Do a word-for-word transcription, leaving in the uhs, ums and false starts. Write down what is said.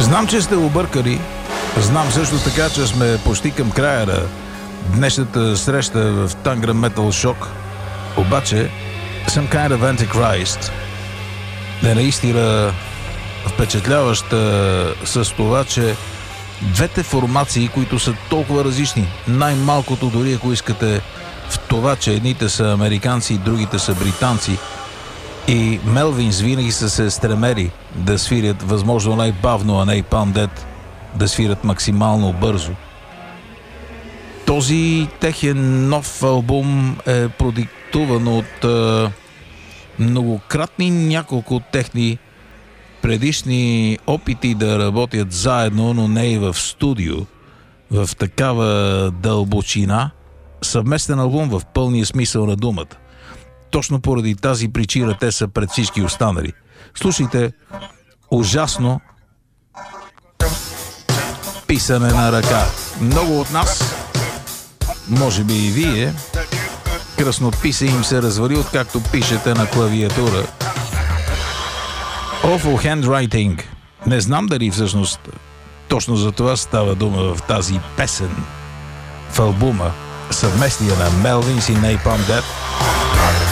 Знам, че сте объркали. Знам също така, че сме почти към края на днешната среща в Tangram Metal Shock. Обаче съм kind of Antichrist. Не наистина впечатляваща с това, че двете формации, които са толкова различни, най-малкото дори ако искате в това, че едните са американци и другите са британци, и Мелвинс винаги са се стремели да свирят възможно най-бавно, а не и пандет да свират максимално бързо. Този техен нов албум е продиктуван от е, многократни няколко от техни предишни опити да работят заедно, но не и в студио, в такава дълбочина. Съвместен албум в пълния смисъл на думата. Точно поради тази причина те са пред всички останали. Слушайте, ужасно писане на ръка. Много от нас, може би и вие, кръснописа им се развали, откакто пишете на клавиатура. Awful handwriting. Не знам дали всъщност точно за това става дума в тази песен в албума, съвместния на Melvins и Napalm Death.